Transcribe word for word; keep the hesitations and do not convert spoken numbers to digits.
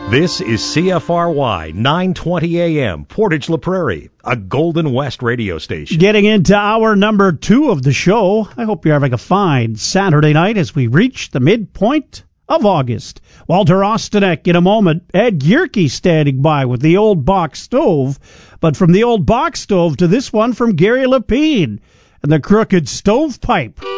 This is C F R Y nine twenty A M, Portage La Prairie, a Golden West radio station. Getting into hour number two of the show. I hope you're having a fine Saturday night as we reach the midpoint of August. Walter Ostanek in a moment. Ed Gierke standing by with the old box stove. But from the old box stove to this one from Gary Lapine and the crooked stovepipe.